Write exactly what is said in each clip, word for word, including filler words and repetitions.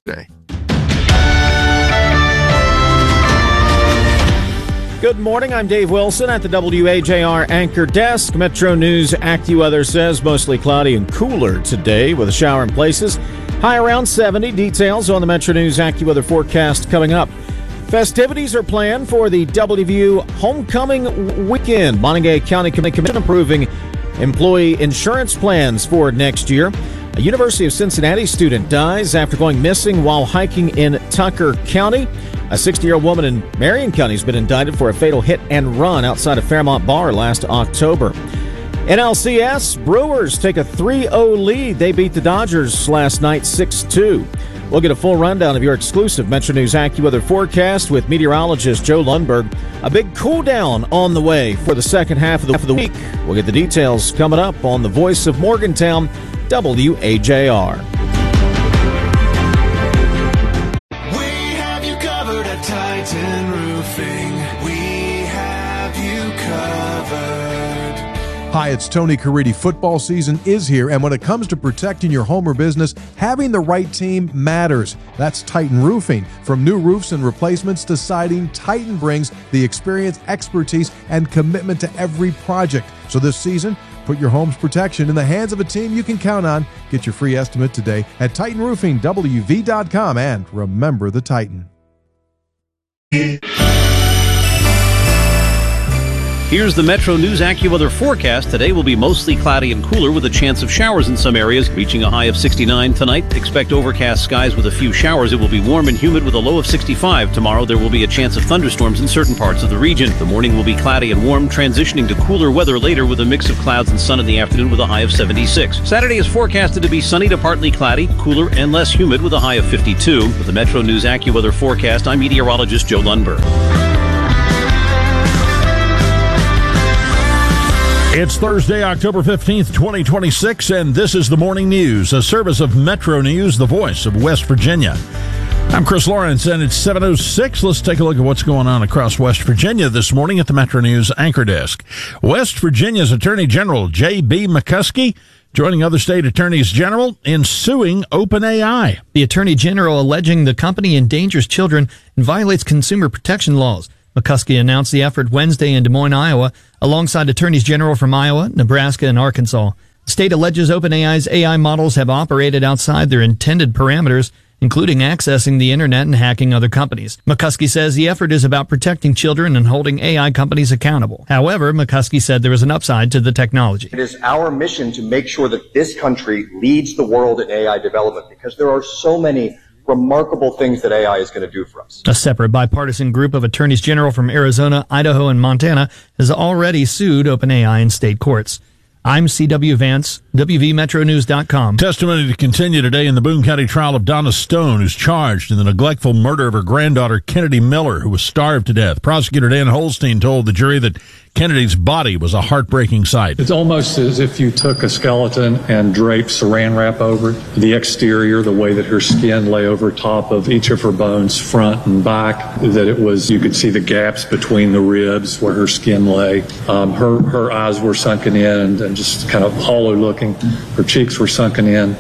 Day. Good morning. I'm Dave Wilson at the W A J R Anchor Desk. Metro News AccuWeather says mostly cloudy and cooler today with a shower in places. High around seventy. Details on the Metro News AccuWeather forecast coming up. Festivities are planned for the W V U Homecoming Weekend. Montague County Commission approving employee insurance plans for next year. A University of Cincinnati student dies after going missing while hiking in Tucker County. A sixty-year-old woman in Marion County has been indicted for a fatal hit and run outside of Fairmont Bar last October. N L C S, Brewers take a three oh lead. They beat the Dodgers last night six two. We'll get a full rundown of your exclusive Metro News AccuWeather forecast with meteorologist Joe Lundberg. A big cool down on the way for the second half of the, of the week. We'll get the details coming up on the Voice of Morgantown, W A J R. We have you covered at Titan Roofing. We have you covered. Hi, it's Tony Caridi. Football season is here, and when it comes to protecting your home or business, having the right team matters. That's Titan Roofing. From new roofs and replacements to siding, Titan brings the experience, expertise, and commitment to every project. So this season, put your home's protection in the hands of a team you can count on. Get your free estimate today at Titan Roofing W V dot com, and remember the Titan. Here's the Metro News AccuWeather forecast. Today will be mostly cloudy and cooler with a chance of showers in some areas, reaching a high of sixty-nine tonight. Expect overcast skies with a few showers. It will be warm and humid with a low of sixty-five. Tomorrow there will be a chance of thunderstorms in certain parts of the region. The morning will be cloudy and warm, transitioning to cooler weather later with a mix of clouds and sun in the afternoon with a high of seventy-six. Saturday is forecasted to be sunny to partly cloudy, cooler and less humid with a high of fifty-two. With the Metro News AccuWeather forecast, I'm meteorologist Joe Lundberg. It's Thursday, October fifteenth, twenty twenty-six, and this is the Morning News, a service of Metro News, the voice of West Virginia. I'm Chris Lawrence, and it's seven oh six. Let's take a look at what's going on across West Virginia this morning at the Metro News Anchor Desk. West Virginia's Attorney General J B McCuskey joining other state attorneys general in suing OpenAI. The Attorney General alleging the company endangers children and violates consumer protection laws. McCuskey announced the effort Wednesday in Des Moines, Iowa, alongside attorneys general from Iowa, Nebraska, and Arkansas. The state alleges OpenAI's A I models have operated outside their intended parameters, including accessing the internet and hacking other companies. McCuskey says the effort is about protecting children and holding A I companies accountable. However, McCuskey said there is an upside to the technology. It is our mission to make sure that this country leads the world in A I development, because there are so many remarkable things that A I is going to do for us. A separate bipartisan group of attorneys general from Arizona, Idaho, and Montana has already sued OpenAI in state courts. I'm C W Vance, W V Metro News dot com. Testimony to continue today in the Boone County trial of Donna Stone, who's charged in the neglectful murder of her granddaughter, Kennedy Miller, who was starved to death. Prosecutor Dan Holstein told the jury that Kennedy's body was a heartbreaking sight. It's almost as if you took a skeleton and draped saran wrap over it. The exterior, the way that her skin lay over top of each of her bones, front and back, that it was, you could see the gaps between the ribs where her skin lay. Um, her, her eyes were sunken in and, and just kind of hollow looking. Her cheeks were sunken in.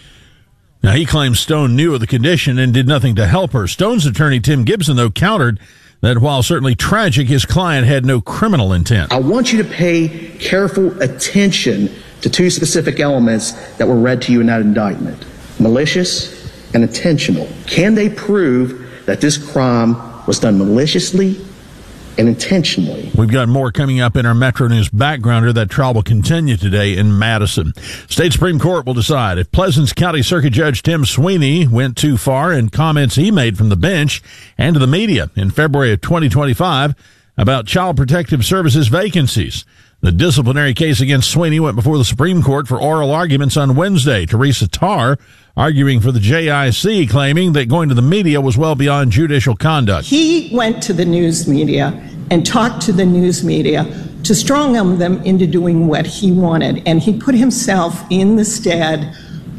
Now, he claims Stone knew of the condition and did nothing to help her. Stone's attorney, Tim Gibson, though, countered that while certainly tragic, his client had no criminal intent. I want you to pay careful attention to two specific elements that were read to you in that indictment: malicious and intentional. Can they prove that this crime was done maliciously and intentionally? We've got more coming up in our Metro News Backgrounder. That trial will continue today in Madison. State Supreme Court will decide if Pleasants County Circuit Judge Tim Sweeney went too far in comments he made from the bench and to the media in February of twenty twenty-five about Child Protective Services vacancies. The disciplinary case against Sweeney went before the Supreme Court for oral arguments on Wednesday. Teresa Tarr arguing for the J I C, claiming that going to the media was well beyond judicial conduct. He went to the news media and talked to the news media to strong-arm them into doing what he wanted, and he put himself in the stead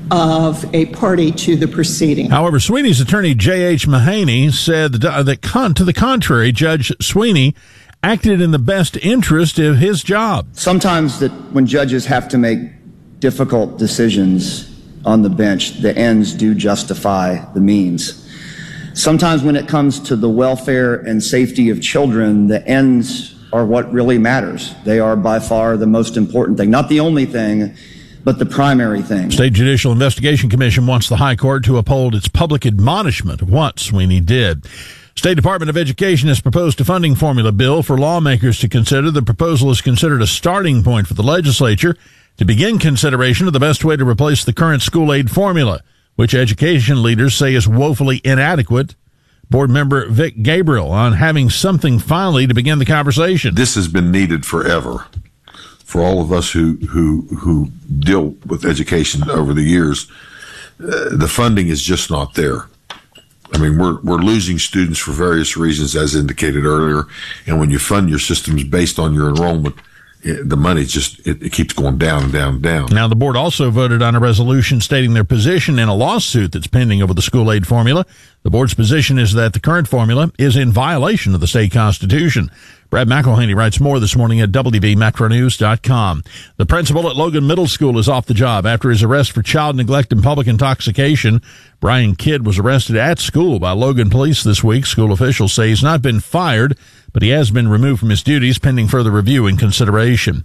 of a party to the proceeding. However, Sweeney's attorney, J H Mahaney, said that, that con- to the contrary, Judge Sweeney acted in the best interest of his job. Sometimes that when judges have to make difficult decisions, on the bench, the ends do justify the means. Sometimes when it comes to the welfare and safety of children, the ends are what really matters. They are by far the most important thing. Not the only thing, but the primary thing. State Judicial Investigation Commission wants the High Court to uphold its public admonishment of what Sweeney did. State Department of Education has proposed a funding formula bill for lawmakers to consider. The proposal is considered a starting point for the legislature to begin consideration of the best way to replace the current school aid formula, which education leaders say is woefully inadequate. Board member Vic Gabriel on having something finally to begin the conversation. This has been needed forever for all of us who who who deal with education over the years. Uh, the funding is just not there. I mean, we're we're losing students for various reasons, as indicated earlier. And when you fund your systems based on your enrollment, it, the money just it, it keeps going down and down and down. Now, the board also voted on a resolution stating their position in a lawsuit that's pending over the school aid formula. The board's position is that the current formula is in violation of the state constitution. Brad McElhaney writes more this morning at W B Metro News dot com. The principal at Logan Middle School is off the job after his arrest for child neglect and public intoxication. Brian Kidd was arrested at school by Logan police this week. School officials say he's not been fired, but he has been removed from his duties pending further review and consideration.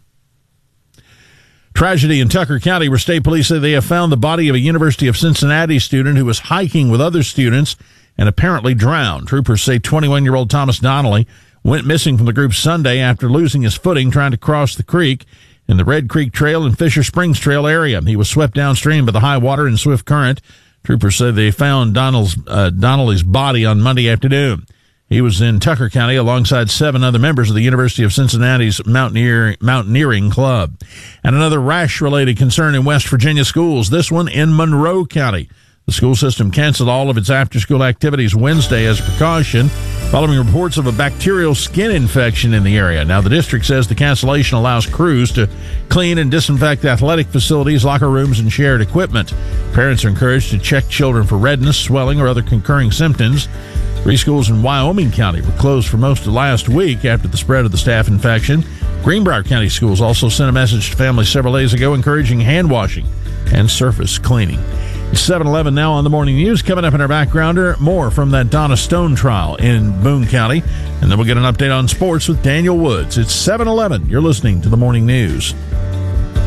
Tragedy in Tucker County, where state police say they have found the body of a University of Cincinnati student who was hiking with other students and apparently drowned. Troopers say twenty-one-year-old Thomas Donnelly went missing from the group Sunday after losing his footing trying to cross the creek in the Red Creek Trail and Fisher Springs Trail area. He was swept downstream by the high water and swift current. Troopers say they found Donnell's, uh, Donnelly's body on Monday afternoon. He was in Tucker County alongside seven other members of the University of Cincinnati's Mountaineer, Mountaineering Club. And another rash-related concern in West Virginia schools, this one in Monroe County. The school system canceled all of its after-school activities Wednesday as a precaution following reports of a bacterial skin infection in the area. Now, the district says the cancellation allows crews to clean and disinfect athletic facilities, locker rooms, and shared equipment. Parents are encouraged to check children for redness, swelling, or other concurring symptoms. Three schools in Wyoming County were closed for most of last week after the spread of the staph infection. Greenbrier County schools also sent a message to families several days ago encouraging hand washing and surface cleaning. It's seven eleven now on the Morning News. Coming up in our backgrounder, more from that Donna Stone trial in Boone County. And then we'll get an update on sports with Daniel Woods. It's seven eleven. You're listening to the Morning News.